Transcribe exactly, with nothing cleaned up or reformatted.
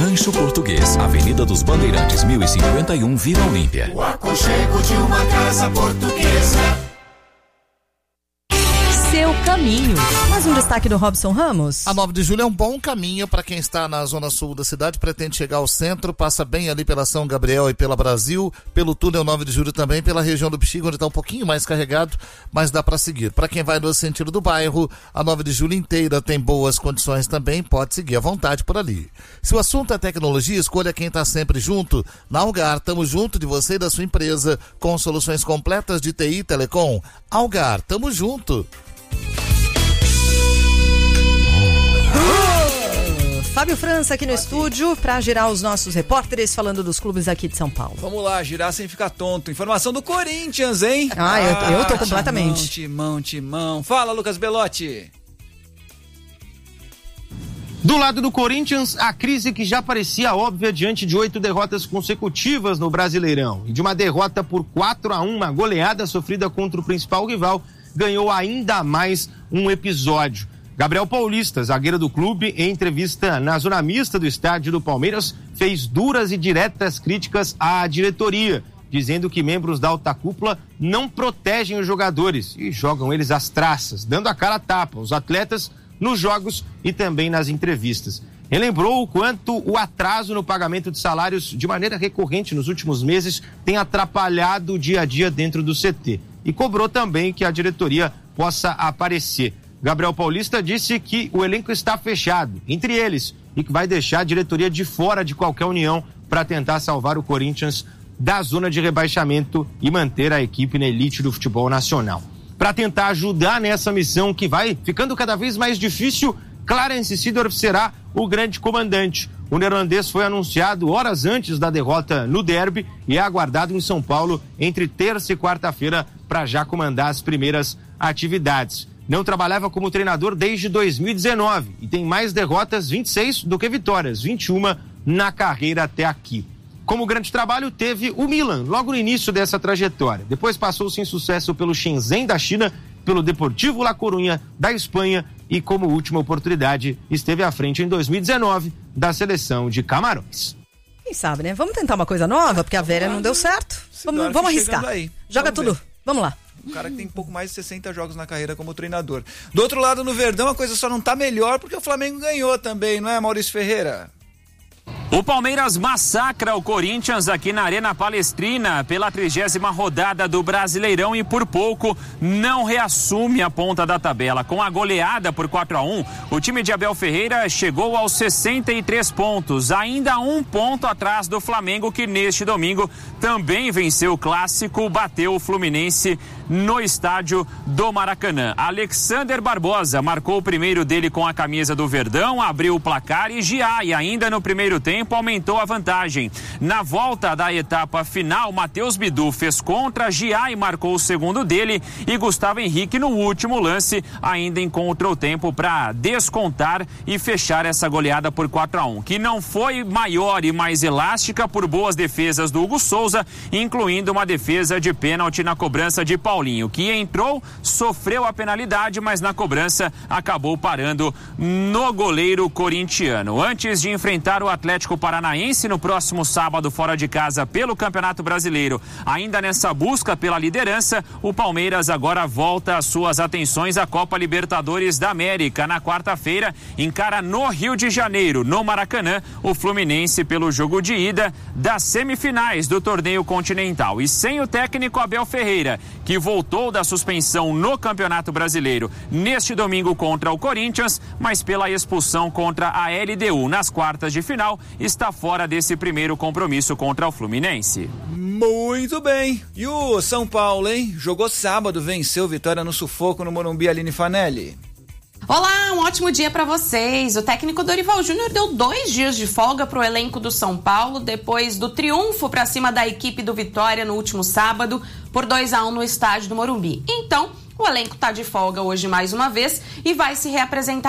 Rancho Português, Avenida dos Bandeirantes, mil e cinquenta e um, Vila Olímpia. O aconchego de uma casa portuguesa. Seu caminho. Mais um destaque do Robson Ramos. A nove de julho é um bom caminho para quem está na zona sul da cidade, pretende chegar ao centro, passa bem ali pela São Gabriel e pela Brasil, pelo túnel nove de julho também, pela região do Bexiga, onde está um pouquinho mais carregado, mas dá para seguir. Para quem vai no sentido do bairro, a nove de julho inteira tem boas condições também, pode seguir à vontade por ali. Se o assunto é tecnologia, escolha quem está sempre junto. Na Algar, estamos junto de você e da sua empresa, com soluções completas de T I e Telecom. Algar, tamo junto. Fábio França aqui no aqui. estúdio para girar os nossos repórteres falando dos clubes aqui de São Paulo. Vamos lá, girar sem ficar tonto. Informação do Corinthians, hein? Ah, eu, eu tô completamente. Timão, timão, timão. Fala, Lucas Belotti. Do lado do Corinthians, a crise que já parecia óbvia diante de oito derrotas consecutivas no Brasileirão. E de uma derrota por quatro a um, uma goleada sofrida contra o principal rival, ganhou ainda mais um episódio. Gabriel Paulista, zagueiro do clube, em entrevista na zona mista do estádio do Palmeiras, fez duras e diretas críticas à diretoria, dizendo que membros da alta cúpula não protegem os jogadores e jogam eles às traças, dando a cara a tapa aos atletas nos jogos e também nas entrevistas. Relembrou o quanto o atraso no pagamento de salários de maneira recorrente nos últimos meses tem atrapalhado o dia a dia dentro do C T. E cobrou também que a diretoria possa aparecer. Gabriel Paulista disse que o elenco está fechado, entre eles, e que vai deixar a diretoria de fora de qualquer união para tentar salvar o Corinthians da zona de rebaixamento e manter a equipe na elite do futebol nacional. Para tentar ajudar nessa missão que vai ficando cada vez mais difícil, Clarence Seedorf será o grande comandante. O neerlandês foi anunciado horas antes da derrota no derby e é aguardado em São Paulo entre terça e quarta-feira para já comandar as primeiras atividades. Não trabalhava como treinador desde dois mil e dezenove e tem mais derrotas, vinte e seis, do que vitórias, vinte e uma na carreira até aqui. Como grande trabalho teve o Milan, logo no início dessa trajetória. Depois passou sem sucesso pelo Shenzhen da China, pelo Deportivo La Coruña da Espanha e como última oportunidade esteve à frente em dois mil e dezenove da seleção de Camarões. Quem sabe, né? Vamos tentar uma coisa nova, porque a velha não deu certo. Vamos, vamos arriscar. Aí. Joga vamos tudo. Ver. Vamos lá. Um cara que tem pouco mais de sessenta jogos na carreira como treinador. Do outro lado, no Verdão, a coisa só não tá melhor porque o Flamengo ganhou também, não é, Maurício Ferreira? O Palmeiras massacra o Corinthians aqui na Arena Palestrina pela trigésima rodada do Brasileirão e por pouco não reassume a ponta da tabela. Com a goleada por quatro a um, o time de Abel Ferreira chegou aos sessenta e três pontos, ainda um ponto atrás do Flamengo, que neste domingo também venceu o clássico, bateu o Fluminense no estádio do Maracanã. Alexander Barbosa marcou o primeiro dele com a camisa do Verdão, abriu o placar e Giai, ainda no primeiro tempo, aumentou a vantagem. Na volta da etapa final, Matheus Bidu fez contra, Giai marcou o segundo dele e Gustavo Henrique no último lance ainda encontrou tempo para descontar e fechar essa goleada por quatro a um, que não foi maior e mais elástica por boas defesas do Hugo Souza, incluindo uma defesa de pênalti na cobrança de Paulinho, que entrou, sofreu a penalidade, mas na cobrança acabou parando no goleiro corintiano. Antes de enfrentar o Atlético Paranaense no próximo sábado fora de casa pelo Campeonato Brasileiro, ainda nessa busca pela liderança, o Palmeiras agora volta as suas atenções à Copa Libertadores da América. Na quarta-feira, encara no Rio de Janeiro, no Maracanã, o Fluminense pelo jogo de ida das semifinais do torneio continental. E sem o técnico Abel Ferreira, que voltou da suspensão no Campeonato Brasileiro neste domingo contra o Corinthians, mas pela expulsão contra a L D U nas quartas de final, está fora desse primeiro compromisso contra o Fluminense. Muito bem. E o São Paulo, hein? Jogou sábado, venceu Vitória no sufoco no Morumbi, Aline Fanelli. Olá, um ótimo dia para vocês. O técnico Dorival Júnior deu dois dias de folga para o elenco do São Paulo depois do triunfo para cima da equipe do Vitória no último sábado por dois a um no estádio do Morumbi. Então, o elenco está de folga hoje mais uma vez e vai se reapresentar